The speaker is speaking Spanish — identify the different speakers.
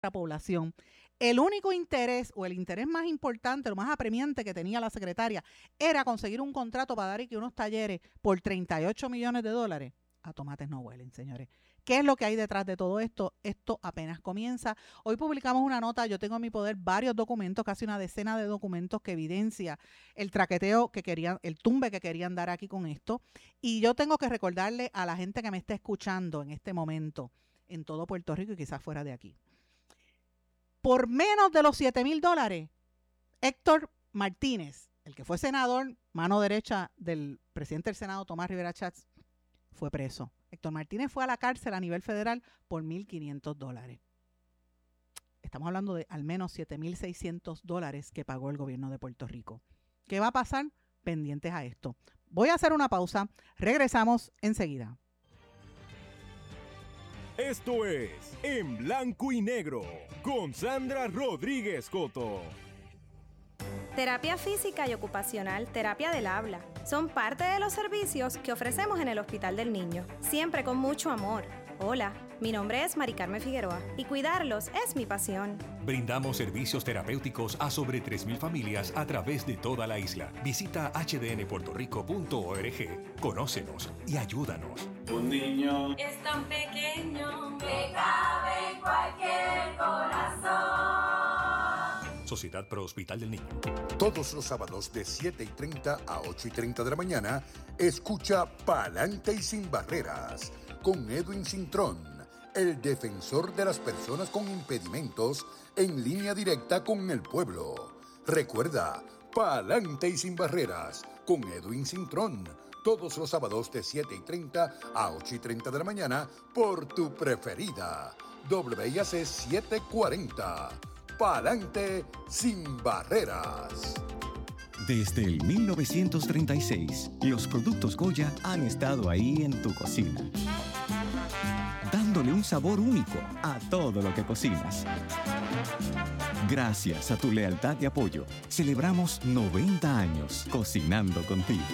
Speaker 1: la población. El único interés o el interés más importante, lo más apremiante que tenía la secretaria era conseguir un contrato para dar aquí unos talleres por $38 millones. A tomates no huelen, señores. ¿Qué es lo que hay detrás de todo esto? Esto apenas comienza. Hoy publicamos una nota, yo tengo en mi poder varios documentos, casi una decena de documentos que evidencia el traqueteo que querían, el tumbe que querían dar aquí con esto. Y yo tengo que recordarle a la gente que me está escuchando en este momento, en todo Puerto Rico y quizás fuera de aquí. Por menos de los $7,000, Héctor Martínez, el que fue senador, mano derecha del presidente del Senado, Tomás Rivera Schatz, fue preso. Héctor Martínez fue a la cárcel a nivel federal por $1,500. Estamos hablando de al menos $7,600 que pagó el gobierno de Puerto Rico. ¿Qué va a pasar? Pendientes a esto. Voy a hacer una pausa. Regresamos enseguida.
Speaker 2: Esto es En Blanco y Negro con Sandra Rodríguez Coto.
Speaker 3: Terapia física y ocupacional, terapia del habla, son parte de los servicios que ofrecemos en el Hospital del Niño, siempre con mucho amor. Hola, mi nombre es Mari Carmen Figueroa y cuidarlos es mi pasión.
Speaker 4: Brindamos servicios terapéuticos a sobre 3,000 familias a través de toda la isla. Visita hdnpuertorico.org, conócenos y ayúdanos.
Speaker 5: Un niño
Speaker 6: es tan pequeño que cabe en cualquier corazón.
Speaker 4: Sociedad Pro Hospital del Niño.
Speaker 7: Todos los sábados de 7:30 a 8:30 de la mañana, escucha Pa'lante y Sin Barreras con Edwin Cintrón, el defensor de las personas con impedimentos, en línea directa con el pueblo. Recuerda, Pa'lante y Sin Barreras con Edwin Cintrón, todos los sábados de 7:30 a 8:30 de la mañana por tu preferida, WIAC 740. Pa'lante sin barreras.
Speaker 8: Desde el 1936, los productos Goya han estado ahí en tu cocina, dándole un sabor único a todo lo que cocinas. Gracias a tu lealtad y apoyo, celebramos 90 años cocinando contigo.